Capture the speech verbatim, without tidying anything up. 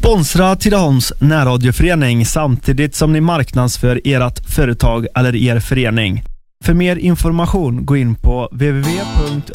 Sponsra Tidaholms närradioförening samtidigt som ni marknadsför ert företag eller er förening. För mer information gå in på w w w punkt